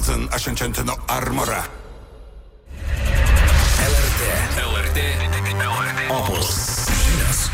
Johnson, Ashentino Armora. LRT Opus žinios.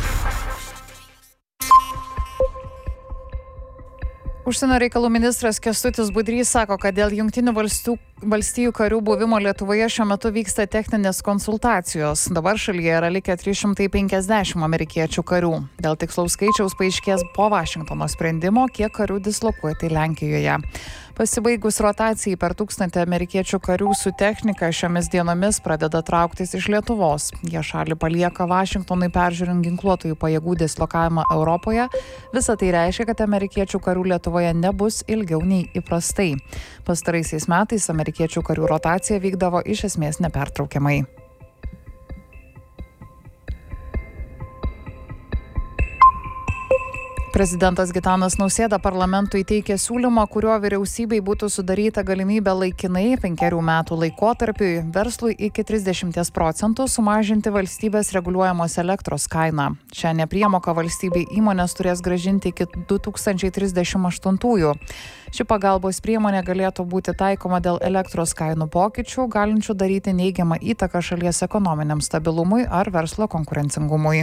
Užsienio reikalų ministras Kęstutis Budrys sako, kad dėl Jungtinių valstijų karių buvimo Lietuvoje šiuo metu vyksta techninės konsultacijos. Dabar šalyje yra likę 350 amerikiečių karių. Dėl tikslaus skaičiaus paaiškės po Vašingtono sprendimo, kiek karių dislokuoti Lenkijoje. Pasibaigus rotacijai per 1000 amerikiečių karių su technika šiomis dienomis pradeda trauktis iš Lietuvos. Jie šalį palieka Vašingtonui peržiūrint ginkluotųjų pajėgų dislokavimą Europoje. Visa tai reiškia, kad amerikiečių karių Lietuvoje nebus ilgiau nei įprastai. Pastaraisiais metais amerikiečių karių rotacija vykdavo iš esmės nepertraukiamai. Prezidentas Gitanas Nausėda parlamentui teikė siūlymą, kuriuo vyriausybei būtų sudaryta galimybė laikinai 5 metų laikotarpiui verslui iki 30% sumažinti valstybės reguliuojamos elektros kainą. Šią nepriemoką valstybei įmonės turės grąžinti iki 2038. Ši pagalbos priemonė galėtų būti taikoma dėl elektros kainų pokyčių, galinčių daryti neigiamą įtaką šalies ekonominiam stabilumui ar verslo konkurencingumui.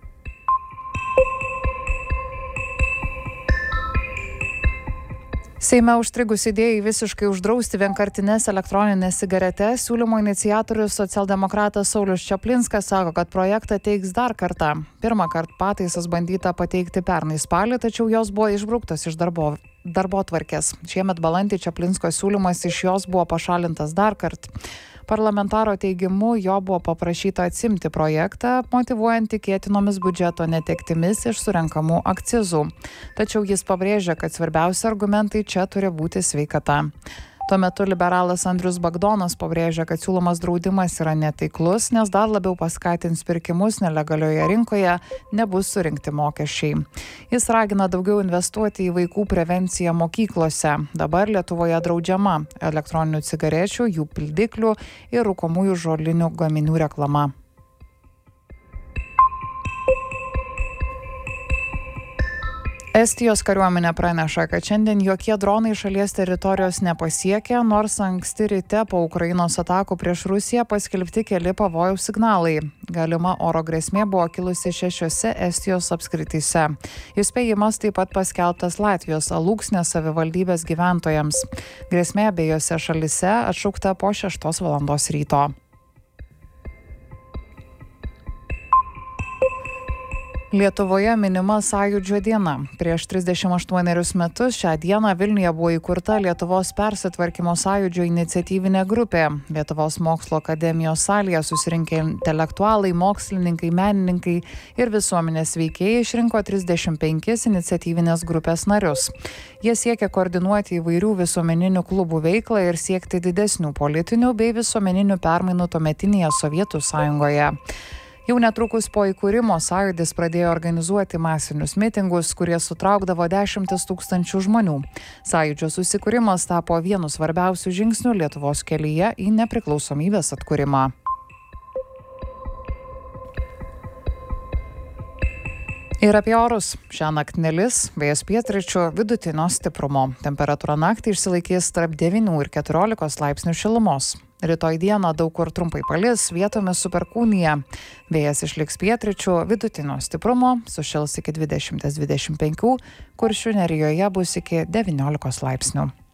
Seime užstrigus idėjai visiškai uždrausti vienkartines elektroninės cigaretes, siūlymo iniciatorius socialdemokratas Saulius Čaplinskas sako, kad projektą teiks dar kartą. Pirmą kartą pataisas bandyta pateikti pernai spalį, tačiau jos buvo išbrauktos iš darbotvarkės. Šiemet balandį Čaplinsko siūlymas iš jos buvo pašalintas dar kartą. Parlamentaro teigimu, jo buvo paprašyta atsimti projektą, motyvuojant tikėtinomis biudžeto netektimis iš surenkamų akcizų. Tačiau jis pabrėžia, kad svarbiausi argumentai čia turi būti sveikata. Tuo metu liberalas Andrius Bagdonas pabrėžia, kad siūlomas draudimas yra netaiklus, nes dar labiau paskatins pirkimus nelegalioje rinkoje, nebus surinkti mokesčiai. Jis ragina daugiau investuoti į vaikų prevenciją mokyklose. Dabar Lietuvoje draudžiama elektroninių cigarečių, jų pildiklių ir rūkomųjų žolinių gaminių reklama. Estijos kariuomenė praneša, kad šiandien jokie dronai šalies teritorijos nepasiekė, nors anksti ryte po Ukrainos atakų prieš Rusiją paskelbti keli pavojaus signalai. Galima oro grėsmė buvo kilusi 6 Estijos apskrityse. Įspėjimas taip pat paskelbtas Latvijos Alūksnės savivaldybės gyventojams. Grėsmė abiejose šalise atšaukta po 6 valandos ryto. Lietuvoje minima Sąjūdžio diena. Prieš 38 metus šią dieną Vilniuje buvo įkurta Lietuvos persitvarkymo sąjūdžio iniciatyvinė grupė. Lietuvos mokslo akademijos salėje susirinkę intelektualai, mokslininkai, menininkai ir visuomenės veikėjai išrinko 35 iniciatyvinės grupės narius. Jie siekia koordinuoti įvairių visuomeninių klubų veiklą ir siekti didesnių politinių bei visuomeninių permainų tuometinėje Sovietų Sąjungoje. Jau netrukus po įkūrimo sąjūdis pradėjo organizuoti masinius mitingus, kurie sutraukdavo 10 000 žmonių. Sąjūdžio susikūrimas tapo vienu svarbiausių žingsnių Lietuvos kelyje į nepriklausomybės atkūrimą. Ir apie orus. Šiąnakt nelis, vėjas pietryčių vidutinio stiprumo. Temperatūra naktį išsilaikys tarp 9 ir 14 laipsnių šilumos. Rytoj dieną daug kur trumpai palis, vietomis su perkūnija. Vėjas išliks pietryčių vidutinio stiprumo, sušils iki 20-25, Kuršių nerijoje bus iki 19 laipsnių.